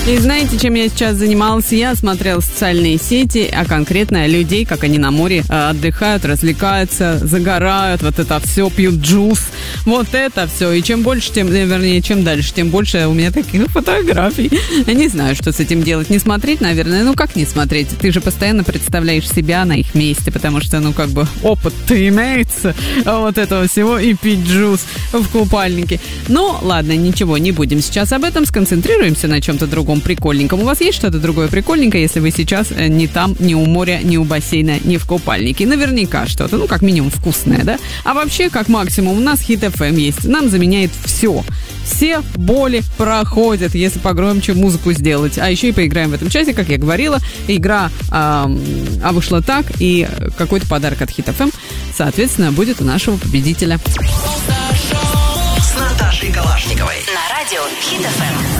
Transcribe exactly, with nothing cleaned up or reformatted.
И знаете, чем я сейчас занималась? Я смотрела социальные сети, а конкретно людей, как они на море отдыхают, развлекаются, загорают, вот это все, пьют джус, вот это все. И чем больше, тем, вернее, чем дальше, тем больше у меня таких фотографий. Я не знаю, что с этим делать. Не смотреть, наверное. Ну, как не смотреть? Ты же постоянно представляешь себя на их месте, потому что, ну, как бы опыт-то имеется вот этого всего и пить джус в купальнике. Ну, ладно, ничего, не будем сейчас об этом, сконцентрируемся на чем-то другом прикольненьком. У вас есть что-то другое прикольненькое, если вы сейчас не там, ни у моря, ни у бассейна, ни в купальнике? Наверняка что-то, ну, как минимум вкусное, да? А вообще, как максимум, у нас Хит эф эм есть. Нам заменяет все. Все боли проходят, если погромче музыку сделать. А еще и поиграем в этом часе, как я говорила. Игра а, а вышла так, и какой-то подарок от Хит эф эм, соответственно, будет у нашего победителя. С Наташей Калашниковой. На радио Хит эф эм.